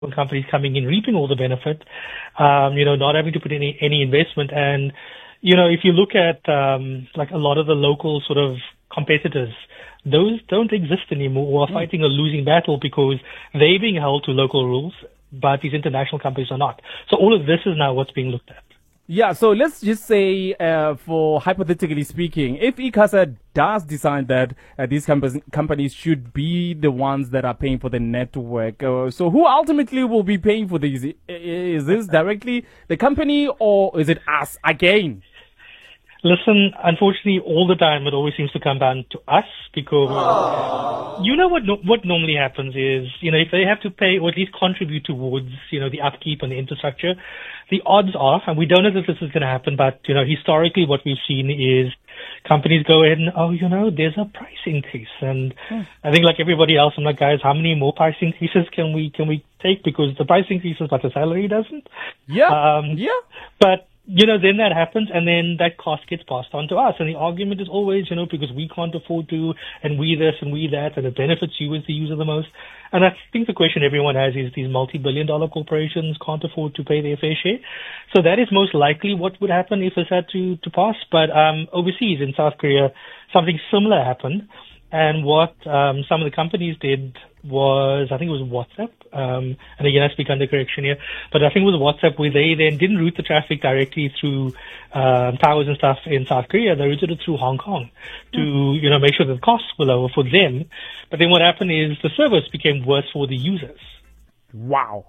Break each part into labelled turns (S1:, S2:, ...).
S1: companies coming in, reaping all the benefit, not having to put any investment. And, if you look at, like a lot of the local sort of competitors, those don't exist anymore or are fighting a losing battle because they're being held to local rules, but these international companies are not. So all of this is now what's being looked at.
S2: Yeah, so let's just say, for hypothetically speaking, if ICASA does decide that these companies should be the ones that are paying for the network, so who ultimately will be paying for these? Is this directly the company or is it us again?
S1: Listen, unfortunately, all the time it always seems to come down to us because what normally happens is, if they have to pay or at least contribute towards, the upkeep and the infrastructure, the odds are, and we don't know if this is going to happen, but, historically what we've seen is companies go ahead and, there's a price increase. And I think like everybody else, I'm like, guys, how many more price increases can we take? Because the price increases, but the salary doesn't.
S2: Yeah.
S1: But, then that happens and then that cost gets passed on to us. And the argument is always, because we can't afford to and we this and we that and it benefits you as the user the most. And I think the question everyone has is these multi-billion-dollar corporations can't afford to pay their fair share. So that is most likely what would happen if this had to pass. But overseas in South Korea, something similar happened. And what some of the companies did was, I think it was WhatsApp, and again, I speak under correction here, but I think it was WhatsApp where they then didn't route the traffic directly through towers and stuff in South Korea. They routed it through Hong Kong to, make sure that the costs were lower for them. But then what happened is the service became worse for the users.
S2: Wow.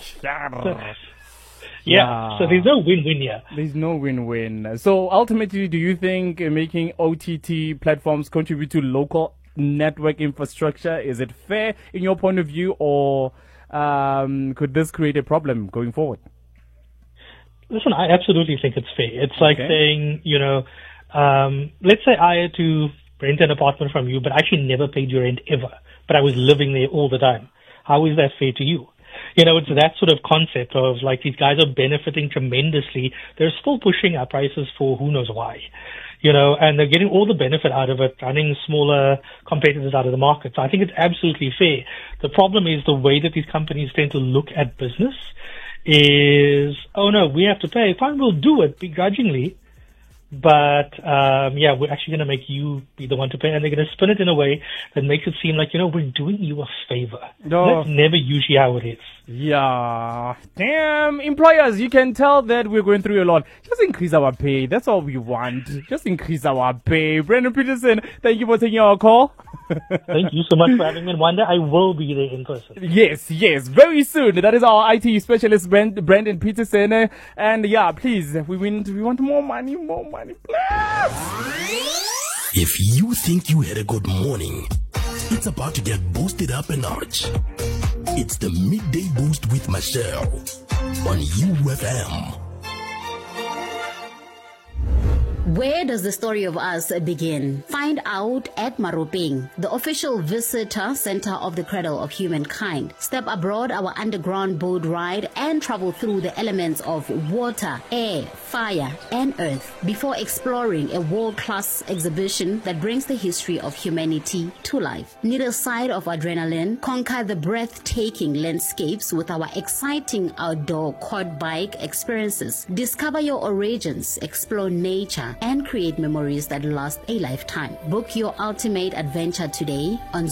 S1: So there's no win-win here.
S2: There's no win-win. So ultimately, do you think making OTT platforms contribute to local network infrastructure, is it fair in your point of view, or could this create a problem going forward?
S1: Listen, I absolutely think it's fair. It's like saying, let's say I had to rent an apartment from you, but I actually never paid your rent ever, but I was living there all the time. How is that fair to you? It's that sort of concept of like these guys are benefiting tremendously. They're still pushing our prices for who knows why, and they're getting all the benefit out of it, running smaller competitors out of the market. So I think it's absolutely fair. The problem is the way that these companies tend to look at business is, oh no, we have to pay. Fine, we'll do it begrudgingly. But, we're actually going to make you be the one to pay. And they're going to spin it in a way that makes it seem like, we're doing you a favor.
S2: No.
S1: That's never usually how it is.
S2: Yeah. Damn, employers, you can tell that we're going through a lot. Just increase our pay. That's all we want. Just increase our pay. Brandon Peterson, thank you for taking our call.
S1: Thank you so much for having me. And one day I will be there in person.
S2: Yes, very soon. That is our IT specialist, Brandon Peterson. And yeah, please, we want more money, please.
S3: If you think you had a good morning, it's about to get boosted up a notch. It's the Midday Boost with Michelle on UFM.
S4: Where does the story of us begin? Find out at Maropeng, the official visitor center of the Cradle of Humankind. Step aboard our underground boat ride and travel through the elements of water, air, fire, and earth before exploring a world-class exhibition that brings the history of humanity to life. Need a side of adrenaline? Conquer the breathtaking landscapes with our exciting outdoor quad bike experiences. Discover your origins, explore nature, and create memories that last a lifetime. Book your ultimate adventure today on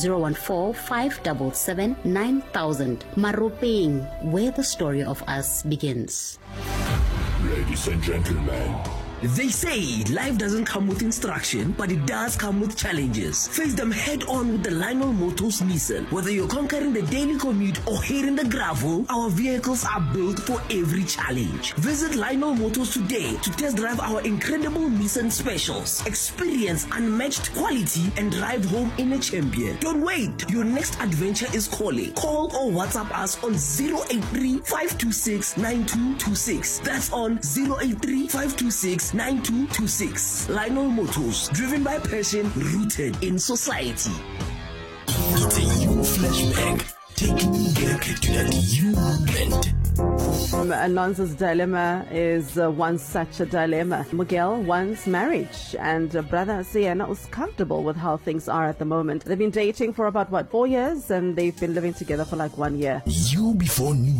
S4: 014-577-9000. Maropeng, where the story of us begins.
S3: Ladies and gentlemen,
S5: they say life doesn't come with instruction, but it does come with challenges. Face them head on with the Lionel Motors Nissan. Whether you're conquering the daily commute or hitting the gravel, our vehicles are built for every challenge. Visit Lionel Motors today to test drive our incredible Nissan specials. Experience unmatched quality and drive home in a champion. Don't wait. Your next adventure is calling. Call or WhatsApp us on 083-526-9226. That's on 083-526-9226. Lionel Motors, driven by passion, rooted in society.
S3: It's a U flashback, taking you back to that U moment.
S6: Nonza's dilemma is one such a dilemma. Miguel wants marriage, and brother Sienna is comfortable with how things are at the moment. They've been dating for about, 4 years, and they've been living together for like 1 year.
S3: You before news.